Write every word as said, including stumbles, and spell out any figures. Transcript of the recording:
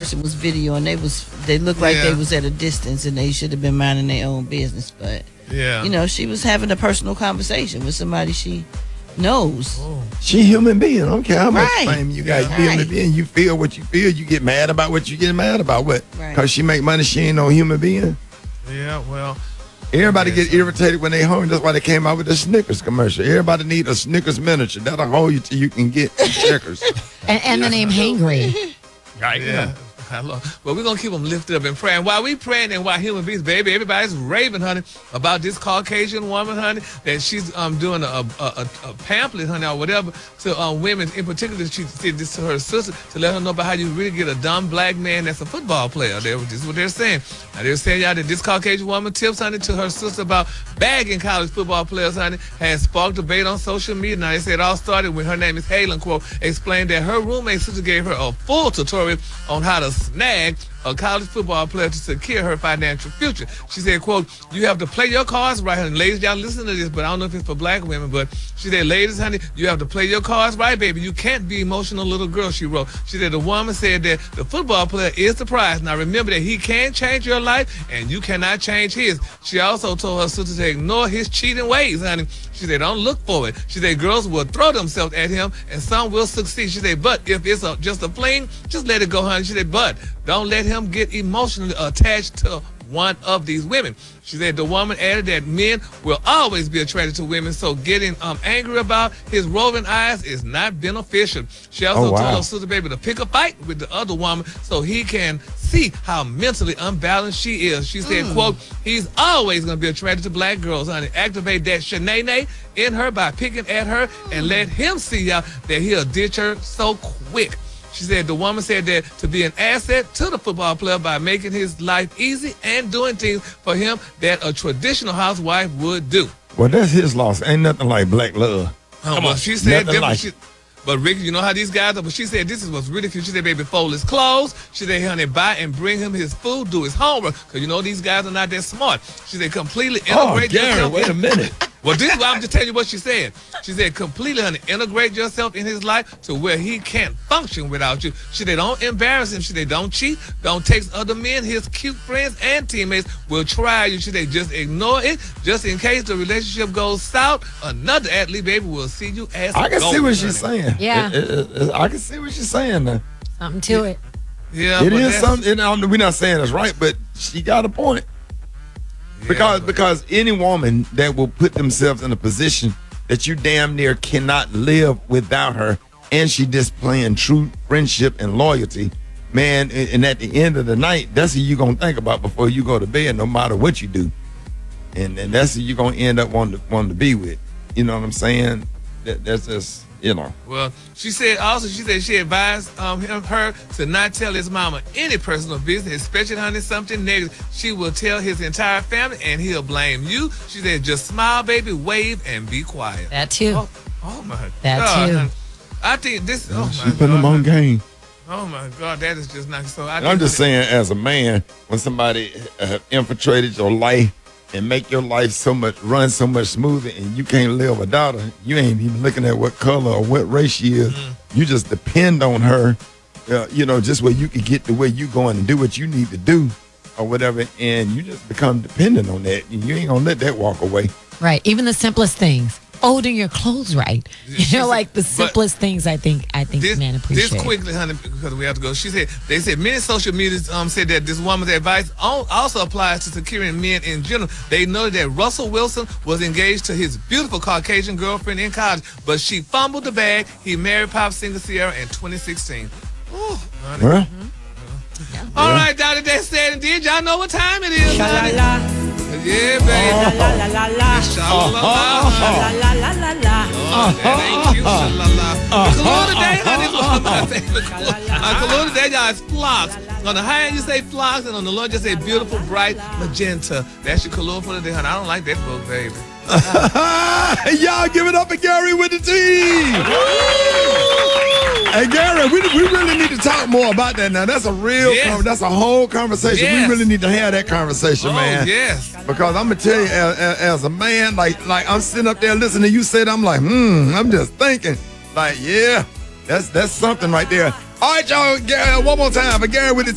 interaction was video, and they was they looked like Yeah. they was at a distance, and they should have been minding their own business. But Yeah. you know, she was having a personal conversation with somebody she knows. Oh. She human being. I don't care how much Right. fame you got. Yeah. You human Right. being. You feel what you feel. You get mad about what you get mad about. What? Right. Because she make money. She ain't no human being. Yeah, well. Everybody Yeah, get so- irritated when they hungry. That's why they came out with the Snickers commercial. Everybody need a Snickers miniature. That'll hold you till you can get Checkers. And, and the name Hangry. Right. Yeah. I love, well, we're going to keep them lifted up in prayer. And while we praying and while human beings, baby, everybody's raving, honey, about this Caucasian woman, honey, that she's um doing a, a, a, a pamphlet, honey, or whatever, to um, women. In particular, she did this to her sister to let her know about how you really get a dumb black man that's a football player. They, this is what they're saying. Now, they're saying, y'all, that this Caucasian woman tips, honey, to her sister about bagging college football players, honey, has sparked debate on social media. Now, they say it all started when her name is Halen, quote, explained that her roommate sister gave her a full tutorial on how to snag a college football player to secure her financial future. She said, quote, you have to play your cards right, honey. Ladies, y'all listen to this, but I don't know if it's for black women, but she said, ladies, honey, you have to play your cards right, baby. You can't be emotional little girl, she wrote. She said, the woman said that the football player is the prize. Now, remember that he can change your life, and you cannot change his. She also told her sister to ignore his cheating ways, honey. She said, don't look for it. She said, girls will throw themselves at him, and some will succeed. She said, but if it's a, just a fling, just let it go, honey. She said, but don't let him get emotionally attached to one of these women. She said the woman added that men will always be attracted to women, so getting um, angry about his roving eyes is not beneficial. She also Oh, wow. told her sister baby to pick a fight with the other woman so he can see how mentally unbalanced she is. She said, Mm. quote, he's always going to be attracted to black girls, honey. Activate that shenane in her by picking at her and let him see y'all that he'll ditch her so quick. She said the woman said that to be an asset to the football player by making his life easy and doing things for him that a traditional housewife would do. Well, that's his loss. Ain't nothing like black love. Come on, she said Nothing that. like She, but Ricky, you know how these guys are. But she said this is what's really cute. She said, baby, fold his clothes. She said, honey, buy and bring him his food, do his homework, because you know these guys are not that smart. She said, completely Oh, integrate Gary, yourself. wait a minute. Well, this is why I'm just telling you what she said. She said, completely, honey, integrate yourself in his life to where he can't function without you. She said, don't embarrass him. She said, don't cheat. Don't text other men. His cute friends and teammates will try you. She said, just ignore it. Just in case the relationship goes south, another athlete, baby, will see you as I can gold, see what she's honey. saying. Yeah. It- it- it- I can see what she's saying now. Something to it. Yeah, It but is that's- something. And I'm- we're not saying it's right, but she got a point. Because but- because any woman that will put themselves in a position that you damn near cannot live without her, and she displaying true friendship and loyalty, man, and, and at the end of the night, that's who you gonna think about before you go to bed, no matter what you do. And and that's who you're gonna end up wanting to, wanting to be with. You know what I'm saying? That, that's just, you know. Well, she said also, she said she advised um, him, her to not tell his mama any personal business, especially, honey, something negative. She will tell his entire family and he'll blame you. She said, just smile, baby, wave, and be quiet. That too. Oh, oh my That God. too. honey. I think this, oh She my putting them God. on game. Oh my God, that is just not so. I And I'm think just that- saying, as a man, when somebody uh, have infiltrated your life and make your life so much run so much smoother, and you can't live without her, you ain't even looking at what color or what race she is. Mm-hmm. You just depend on her, uh, you know, just where you can get to where you going and do what you need to do, or whatever, and you just become dependent on that. And you ain't gonna let that walk away. Right. Even the simplest things. Folding your clothes right. You know, like the But- simplest things I think I think This, men appreciate. this quickly, honey, because we have to go. She said they said many social media um, said that this woman's advice al- also applies to securing men in general. They noted that Russell Wilson was engaged to his beautiful Caucasian girlfriend in college, but she fumbled the bag. He married pop singer Sierra in twenty sixteen. Ooh, honey. Well, All right, Daddy, that said and did. Y'all know what time it is, honey. Yeah, baby. Sha-la-la-la. Oh, that ain't cute. Sha-la-la. The color today, honey, is one of my favorite colors. Uh, color today, y'all, is flocks. On the high end, you say flocks, and on the low, you say beautiful, bright magenta. That's your color for today, honey. I don't like that book, baby. y'all give it up for Gary with the team. Hey Gary, we, we really need to talk more about that now. That's a real, Yes. con- that's a whole conversation. Yes. We really need to have that conversation, Oh, man. yes. Because I'm gonna tell you, as, as, as a man, like like I'm sitting up there listening to you say that, I'm like, hmm, I'm just thinking, like, yeah, that's that's something right there. All right, y'all, Gary, one more time for Gary with the